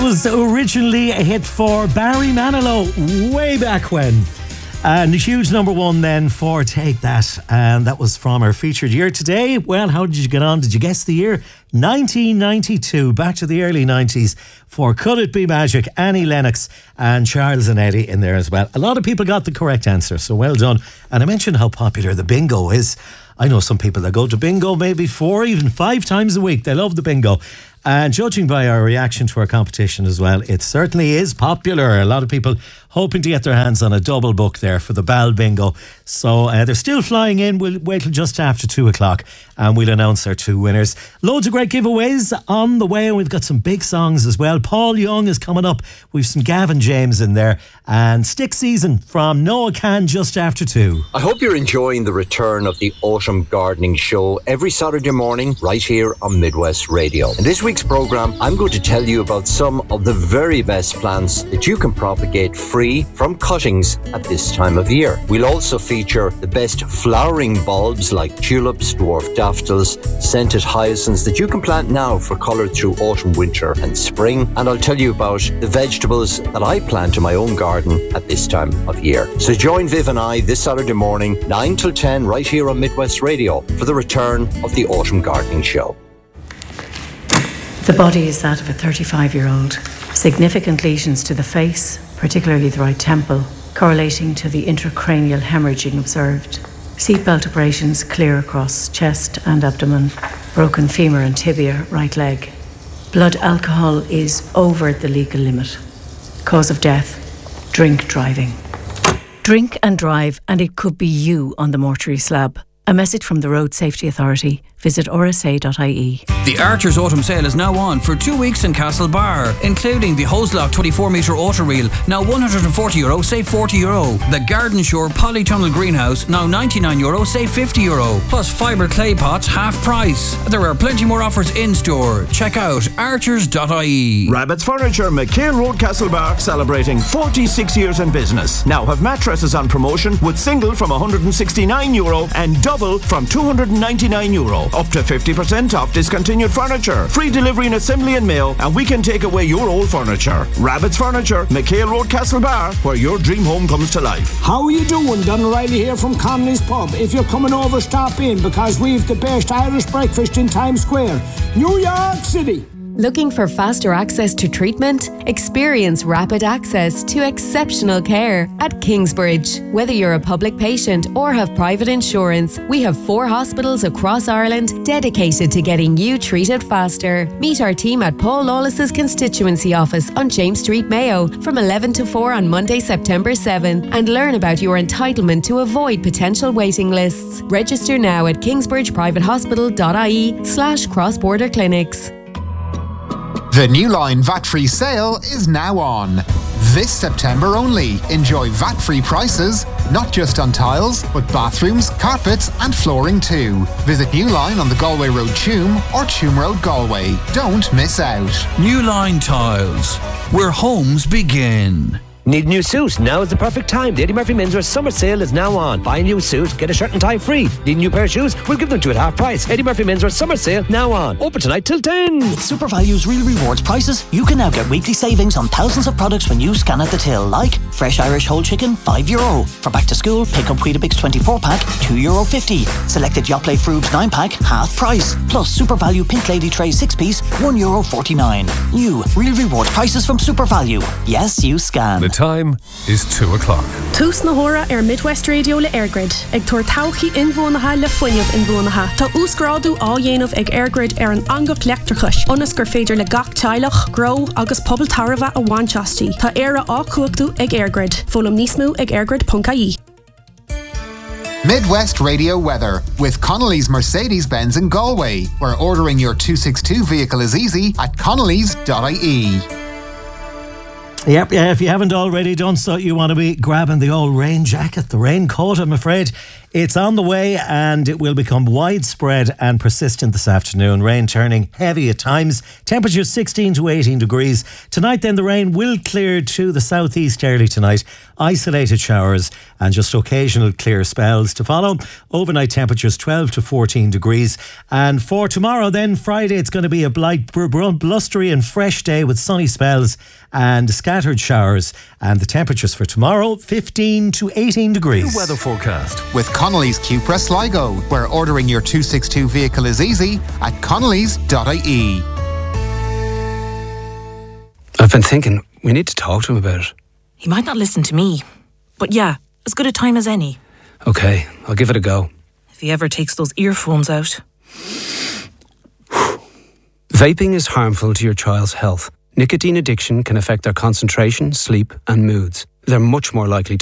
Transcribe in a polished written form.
Was originally a hit for Barry Manilow way back when. And a huge number one then for Take That. And that was from our featured year today. Well, how did you get on? Did you guess the year? 1992, back to the early 90s for Could It Be Magic, Annie Lennox and Charles and Eddie in there as well. A lot of people got the correct answer, so well done. And I mentioned how popular the bingo is. I know some people that go to bingo maybe 4, even 5 times a week. They love the bingo. And judging by our reaction to our competition as well, it certainly is popular. A lot of people hoping to get their hands on a double book there for the Bal Bingo. So they're still flying in. We'll wait till just after 2 o'clock and we'll announce our 2 winners. Loads of great giveaways on the way, and we've got some big songs as well. Paul Young is coming up. We've some Gavin James in there, and Stick Season from Noah Can just after 2. I hope you're enjoying the return of the Autumn Gardening Show every Saturday morning right here on Midwest Radio. In this week's programme, I'm going to tell you about some of the very best plants that you can propagate free from cuttings at this time of year. We'll also feature the best flowering bulbs like tulips, dwarf daffodils, scented hyacinths that you can plant now for colour through autumn, winter and spring. And I'll tell you about the vegetables that I plant in my own garden at this time of year. So join Viv and I this Saturday morning, 9 till 10, right here on Midwest Radio for the return of the Autumn Gardening Show. The body is that of a 35-year-old. Significant lesions to the face, particularly the right temple, correlating to the intracranial hemorrhaging observed. Seatbelt abrasions clear across chest and abdomen. Broken femur and tibia, right leg. Blood alcohol is over the legal limit. Cause of death, drink driving. Drink and drive, and it could be you on the mortuary slab. A message from the Road Safety Authority. Visit rsa.ie. The Archer's Autumn Sale is now on for 2 weeks in Castlebar, including the Hoselock 24-metre auto reel, now €140, save €40. The Garden Shore Polytunnel Greenhouse, now €99, save €50. Plus fibre clay pots, half price. There are plenty more offers in store. Check out archers.ie. Rabbit's Furniture, McHale Road, Castlebar, celebrating 46 years in business. Now have mattresses on promotion with single from €169 and double from €299. Up to 50% off discontinued furniture. Free delivery and assembly and mail, and we can take away your old furniture. Rabbit's Furniture, McHale Road, Castlebar, where your dream home comes to life. How are you doing? Don O'Reilly here from Connolly's Pub. If you're coming over, stop in, because we've the best Irish breakfast in Times Square, New York City. Looking for faster access to treatment? Experience rapid access to exceptional care at Kingsbridge. Whether you're a public patient or have private insurance, we have 4 hospitals across Ireland dedicated to getting you treated faster. Meet our team at Paul Lawless's constituency office on James Street, Mayo from 11 to 4 on Monday, September 7, and learn about your entitlement to avoid potential waiting lists. Register now at kingsbridgeprivatehospital.ie/cross-border clinics. The New Line VAT-free sale is now on. This September only. Enjoy VAT-free prices, not just on tiles, but bathrooms, carpets and flooring too. Visit New Line on the Galway Road Tuam or Tuam Road Galway. Don't miss out. New Line Tiles, where homes begin. Need a new suit? Now is the perfect time. The Eddie Murphy Menswear Summer Sale is now on. Buy a new suit, get a shirt and tie free. Need a new pair of shoes? We'll give them to you at half price. Eddie Murphy Menswear Summer Sale now on. Open tonight till 10. With SuperValue's Real Rewards prices, you can now get weekly savings on thousands of products when you scan at the till, like fresh Irish whole chicken, €5. For back to school, pick up Weetabix 24-pack, €2.50. Selected Yoplait Frubes 9-pack, half price. Plus SuperValue Pink Lady Tray 6-piece, €1.49. New Real Rewards prices from SuperValue. Yes, you scan. The time is 2 o'clock. Tús na hora Midwest Radio le Airgrid. Ag tuair tauchi inbhuanacha le foiineamh inbhuanacha. Tá úscrádu á dhéanamh ag Airgrid an angach leachtarchais. Onas gur féidir le gach teilech, grow agus pobl tarva a bhainteastí. Tá éire á cuachtaú ag Airgrid. Fólam níos mó ag airgrid.ie. Midwest Radio weather with Connolly's Mercedes-Benz in Galway, where ordering your 262 vehicle is easy at connolly's.ie. Yep, yeah, if you haven't already done so, you want to be grabbing the old rain jacket, the raincoat, I'm afraid. It's on the way and it will become widespread and persistent this afternoon. Rain turning heavy at times. Temperatures 16 to 18 degrees. Tonight then the rain will clear to the southeast early tonight. Isolated showers and just occasional clear spells to follow. Overnight temperatures 12 to 14 degrees. And for tomorrow then, Friday, it's going to be a blustery and fresh day with sunny spells and scattered showers. And the temperatures for tomorrow, 15 to 18 degrees. The weather forecast with Connolly's Cupra Sligo, where ordering your 262 vehicle is easy at connellys.ie. I've been thinking, we need to talk to him about it. He might not listen to me, but yeah, as good a time as any. Okay, I'll give it a go. If he ever takes those earphones out. Vaping is harmful to your child's health. Nicotine addiction can affect their concentration, sleep and moods. They're much more likely